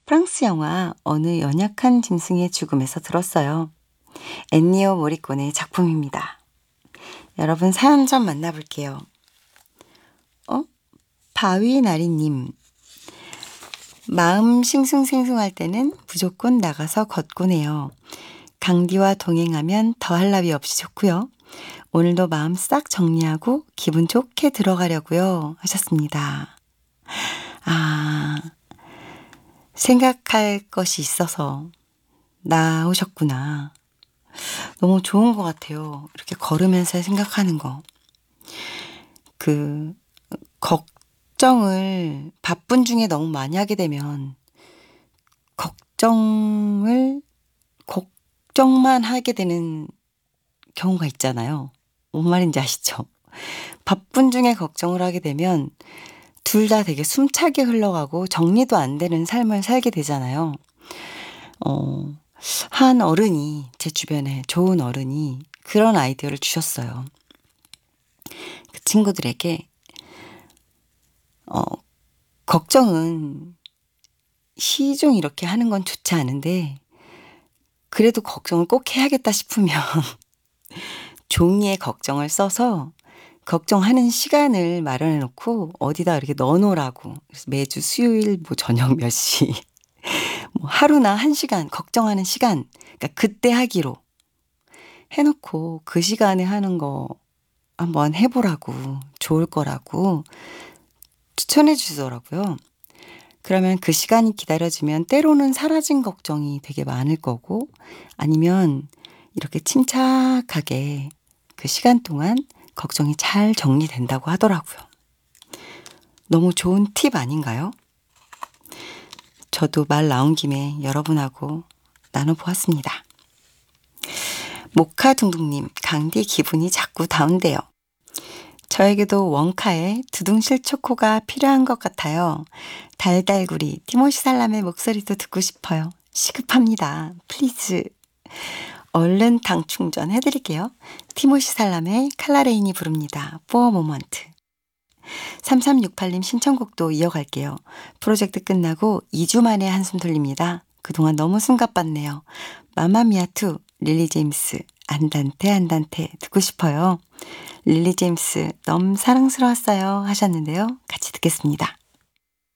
프랑스 영화 어느 연약한 짐승의 죽음에서 들었어요. 엔니오 모리꼬네의 작품입니다. 여러분 사연 좀 만나볼게요. 바위나리님. 마음 싱숭생숭할 때는 무조건 나가서 걷곤 해요. 강디와 동행하면 더할 나위 없이 좋고요. 오늘도 마음 싹 정리하고 기분 좋게 들어가려고요 하셨습니다. 생각할 것이 있어서 나오셨구나. 너무 좋은 것 같아요. 이렇게 걸으면서 생각하는 거. 걱정을 바쁜 중에 너무 많이 하게 되면 걱정만 하게 되는 경우가 있잖아요. 뭔 말인지 아시죠? 바쁜 중에 걱정을 하게 되면 둘 다 되게 숨차게 흘러가고 정리도 안 되는 삶을 살게 되잖아요. 한 어른이, 제 주변에 좋은 어른이 그런 아이디어를 주셨어요. 그 친구들에게 걱정은 시중 이렇게 하는 건 좋지 않은데 그래도 걱정을 꼭 해야겠다 싶으면 종이에 걱정을 써서 걱정하는 시간을 마련해 놓고 어디다 이렇게 넣어 놓으라고. 그래서 매주 수요일 저녁 몇 시 하루나 1시간 걱정하는 시간, 그러니까 그때 하기로 해 놓고 그 시간에 하는 거 한번 해 보라고, 좋을 거라고 추천해 주더라고요. 그러면 그 시간이 기다려지면 때로는 사라진 걱정이 되게 많을 거고, 아니면 이렇게 침착하게 그 시간 동안 걱정이 잘 정리된다고 하더라고요. 너무 좋은 팁 아닌가요? 저도 말 나온 김에 여러분하고 나눠보았습니다. 모카둥둥님, 강디 기분이 자꾸 다운돼요. 저에게도 원카의 두둥실 초코가 필요한 것 같아요. 달달구리 티모시 살람의 목소리도 듣고 싶어요. 시급합니다. 플리즈. 얼른 당 충전 해드릴게요. 티모시 살람의 칼라레인이 부릅니다. For a moment. 3368님 신청곡도 이어갈게요. 프로젝트 끝나고 2주 만에 한숨 돌립니다. 그동안 너무 숨가빴네요. 마마미아2 릴리 제임스 안단테 듣고 싶어요. 릴리 제임스 너무 사랑스러웠어요 하셨는데요. 같이 듣겠습니다.